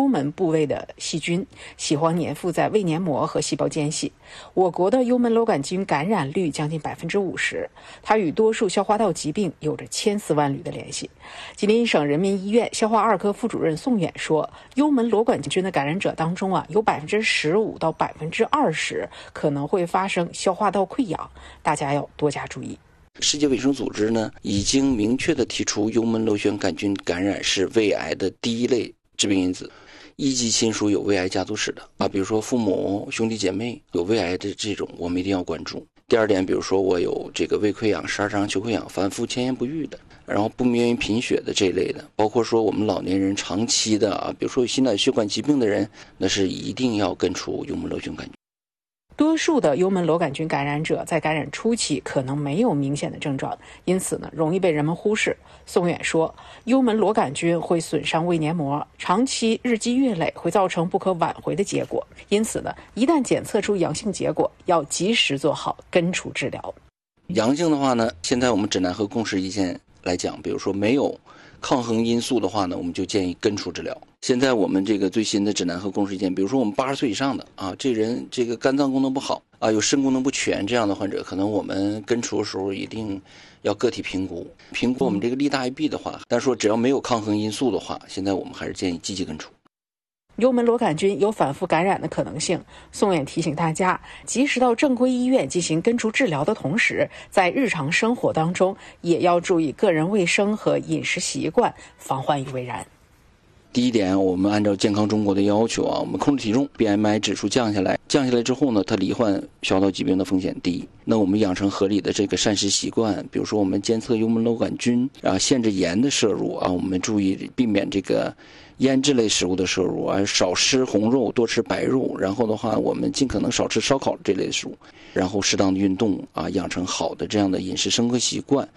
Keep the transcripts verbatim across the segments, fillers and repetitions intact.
幽门部位的细菌，喜欢粘附在胃黏膜和细胞间隙。我国的幽门螺杆菌感染率将近百分之五十，它与多数消化道疾病有着千丝万缕的联系。吉林省人民医院消化二科副主任宋远说，幽门螺杆菌的感染者当中啊，有百分之十五到百分之二十可能会发生消化道溃疡，大家要多加注意。 世界卫生组织呢，已经明确地提出幽门螺旋杆菌感染是胃癌的第一类致病因子。一级亲属有胃癌家族史的啊，比如说父母、兄弟姐妹有胃癌的这种，我们一定要关注。第二点，比如说我有这个胃溃疡、十二指肠球溃疡反复迁延不愈的，然后不免于贫血的这一类的，包括说我们老年人长期的啊，比如说有心脑血管疾病的人，那是一定要根除幽门螺旋杆菌。 多数的幽门螺杆菌感染者在感染初期可能没有明显的症状，因此呢，容易被人们忽视。宋远说，幽门螺杆菌会损伤胃黏膜，长期日积月累会造成不可挽回的结果。因此呢，一旦检测出阳性结果，要及时做好根除治疗。 阳性的话呢，现在我们指南和共识意见来讲，比如说没有抗衡因素的话呢，我们就建议根除治疗。现在我们这个最新的指南和共识意见，比如说我们八十岁以上的啊，这人这个肝脏功能不好啊，有肾功能不全这样的患者，可能我们根除的时候一定要个体评估，评估我们这个利大于弊的话，但是说只要没有抗衡因素的话，现在我们还是建议积极根除。 幽门螺杆菌有反复感染的可能性，宋远提醒大家，及时到正规医院进行根除治疗的同时，在日常生活当中也要注意个人卫生和饮食习惯，防患于未然。 第一点，我们按照健康中国的要求啊，我们控制体重 B M I 指数降下来，降下来之后呢，它罹患消化道疾病的风险低。那我们养成合理的这个膳食习惯，比如说我们监测幽门螺杆菌，然后限制盐的摄入啊，我们注意避免这个腌制类食物的摄入啊，少吃红肉，多吃白肉。然后的话，我们尽可能少吃烧烤这类的食物，然后适当的运动啊，养成好的这样的饮食生活习惯。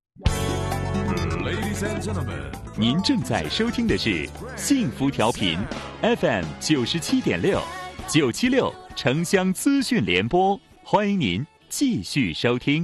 Ladies and gentlemen， 您正在收听的是幸福调频 F M 九十七点六九七六城乡资讯联播，欢迎您继续收听。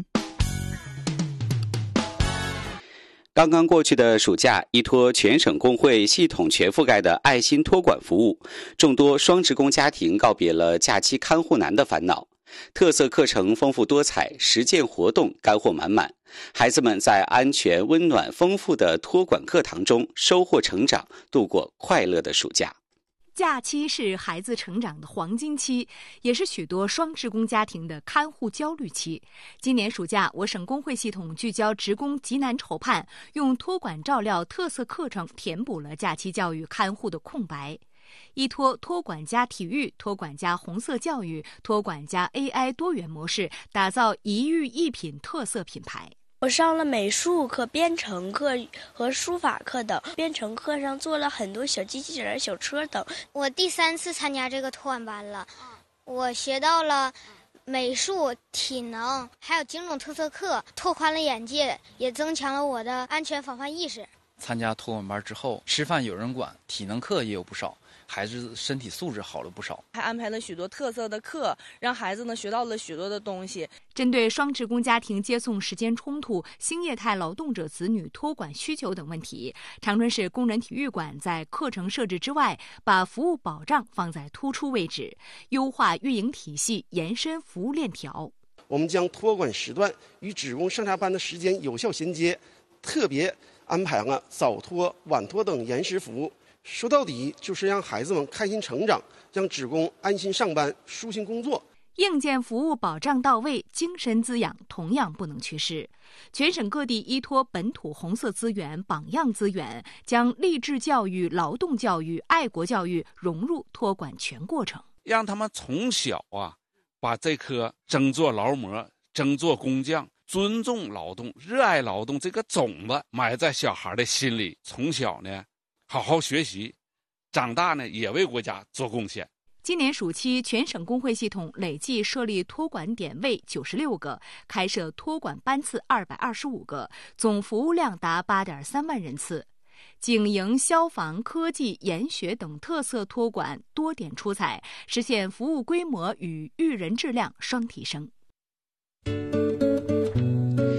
刚刚过去的暑假，依托全省工会系统全覆盖的爱心托管服务，众多双职工家庭告别了假期看护难的烦恼。特色课程丰富多彩，实践活动干货满满，孩子们在安全、温暖、丰富的托管课堂中收获成长，度过快乐的暑假。 假期是孩子成长的黄金期，也是许多双职工家庭的看护焦虑期。今年暑假，我省工会系统聚焦职工急难愁盼，用托管照料特色课程填补了假期教育看护的空白。依托托管加体育、托管加红色教育、托管加 A I 多元模式，打造一育一品特色品牌。 我上了美术课、编程课和书法课等，编程课上做了很多小机器人、小车等。 我第三次参加这个托管班了，我学到了美术、体能，还有几种特色课，拓宽了眼界，也增强了我的安全防范意识。 参加托管班之后，吃饭有人管，体能课也有不少，孩子身体素质好了不少， 还安排了许多特色的课，让孩子呢学到了许多的东西。 针对双职工家庭接送时间冲突、兴业态劳动者子女托管需求等问题，长春市工人体育馆在课程设置之外，把服务保障放在突出位置，优化运营体系，延伸服务链条。 我们将托管时段与职工上下班的时间有效衔接，特别安排了早托、晚托等延时服务。说到底就是让孩子们开心成长，让职工安心上班、舒心工作。 硬件服务保障到位，精神滋养同样不能缺失。全省各地依托本土红色资源、榜样资源，将励志教育、劳动教育、爱国教育融入托管全过程， 让他们从小啊，把这颗争做劳模、争做工匠、尊重劳动、热爱劳动这个种子埋在小孩的心里，从小呢好好学习，长大呢也为国家做贡献。 今年暑期，全省工会系统累计设立托管点位九十六个，开设托管班次二百二十五个，总服务量达八点三万人次。警营、消防、科技、研学等特色托管多点出彩，实现服务规模与育人质量双提升。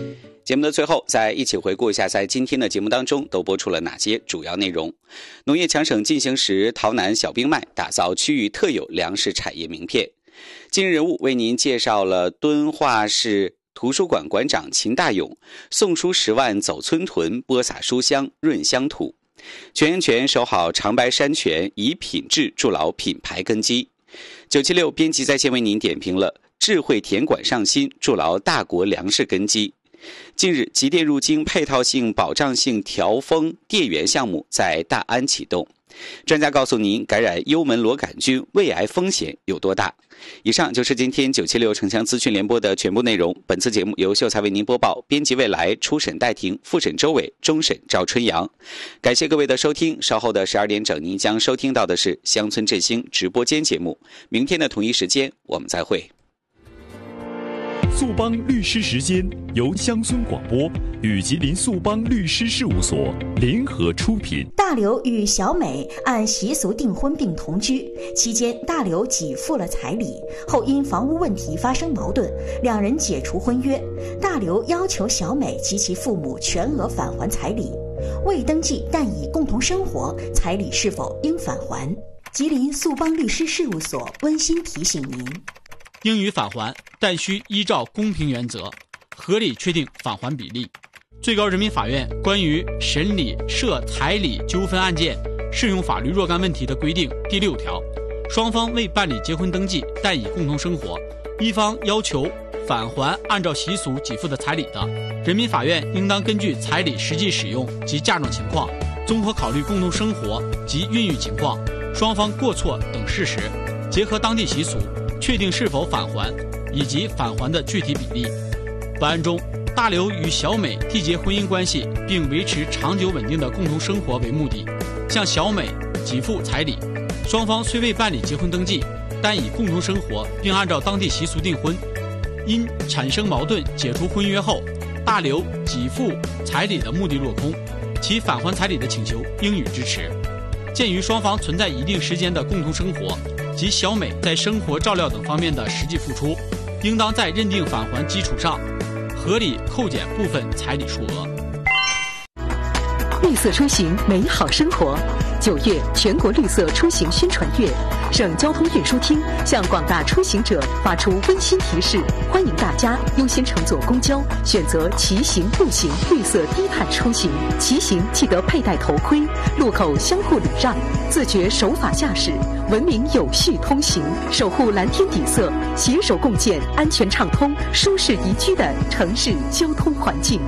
节目的最后，再一起回顾一下在今天的节目当中都播出了哪些主要内容。农业强省进行时，洮南小冰麦打造区域特有粮食产业名片。今日人物为您介绍了敦化市图书馆馆长秦大勇，送书十万走村屯，播撒书香润乡土。全员泉守好长白山泉，以品质筑牢品牌根基。九七六编辑在线为您点评了智慧田管上新，筑牢大国粮食根基。近日，集电入京配套性保障性调峰电源项目在大安启动。专家告诉您，感染幽门螺杆菌胃癌风险有多大？以上就是今天九七六城乡资讯联播的全部内容。本次节目由秀才为您播报，编辑未来，初审戴婷，复审周伟，终审赵春阳。感谢各位的收听，稍后的十二点整，您将收听到的是乡村振兴直播间节目。明天的同一时间，我们再会。 速帮律师时间由乡村广播与吉林速帮律师事务所联合出品。 大刘与小美按习俗订婚并同居，期间大刘给付了彩礼，后因房屋问题发生矛盾，两人解除婚约。大刘要求小美及其父母全额返还彩礼，未登记但已共同生活，彩礼是否应返还？吉林速帮律师事务所温馨提醒您。 应予返还，但需依照公平原则，合理确定返还比例。最高人民法院关于审理涉彩礼纠纷案件适用法律若干问题的规定第六条，双方未办理结婚登记，但已共同生活，一方要求返还按照习俗给付的彩礼的，人民法院应当根据彩礼实际使用及嫁妆情况，综合考虑共同生活及孕育情况、双方过错等事实，结合当地习俗确定是否返还以及返还的具体比例。本案中，大刘与小美缔结婚姻关系并维持长久稳定的共同生活为目的，向小美给付彩礼。双方虽未办理结婚登记，但已共同生活并按照当地习俗订婚。因产生矛盾解除婚约后，大刘给付彩礼的目的落空，其返还彩礼的请求应予支持。鉴于双方存在一定时间的共同生活及小美在生活照料等方面的实际付出，应当在认定返还基础上合理扣减部分彩礼数额。 绿色出行，美好生活。九月全国绿色出行宣传月，省交通运输厅向广大出行者发出温馨提示，欢迎大家优先乘坐公交，选择骑行、步行绿色低碳出行。骑行记得佩戴头盔，路口相互礼让，自觉守法驾驶，文明有序通行，守护蓝天底色，携手共建安全畅通、舒适宜居的城市交通环境。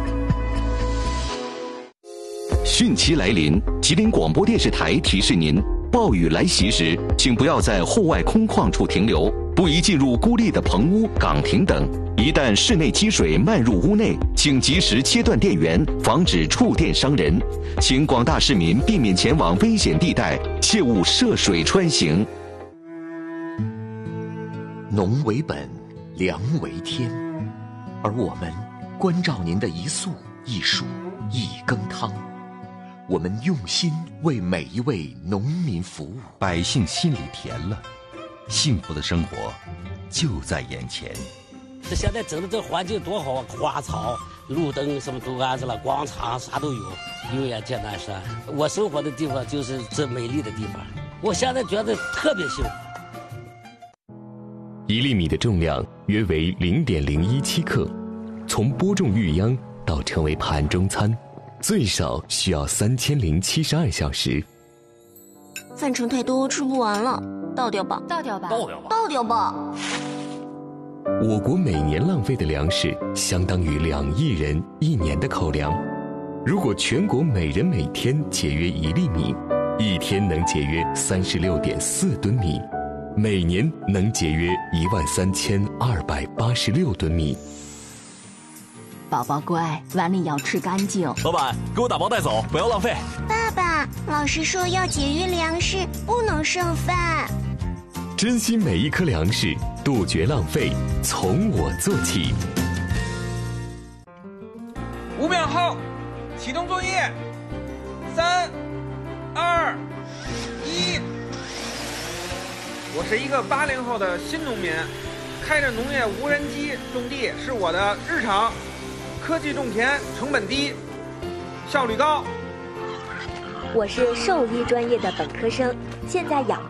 汛期来临，吉林广播电视台提示您：暴雨来袭时，请不要在户外空旷处停留，不宜进入孤立的棚屋、岗亭等。一旦室内积水漫入屋内，请及时切断电源，防止触电伤人。请广大市民避免前往危险地带，切勿涉水穿行。 农为本，粮为天，而我们关照您的一粟一蔬一羹汤。我们用心为每一位农民服务， 百姓心里甜了，幸福的生活就在眼前。 这现在整的这环境多好啊，花草、路灯什么都安置了，广场啥都有，有眼见南山。我生活的地方就是这美丽的地方，我现在觉得特别幸福。 一粒米的重量约为零点零一七克，从播种育秧到成为盘中餐，最少需要三千零七十二小时。 饭盛太多，吃不完了，倒掉吧， 倒掉吧， 倒掉吧，倒掉吧。 我国每年浪费的粮食相当于两亿人一年的口粮。如果全国每人每天节约一粒米，一天能节约三十六点四吨米，每年能节约一万三千二百八十六吨米。 宝宝乖，碗里要吃干净。 老板，给我打包带走，不要浪费。 爸爸，老师说要节约粮食，不能剩饭。 珍惜每一颗粮食，杜绝浪费，从我做起。 五秒后，启动作业。三、二、一。我是一个八零后的新农民，开着农业无人机种地是我的日常。 科技种田，成本低，效率高。 我是兽医专业的本科生，现在养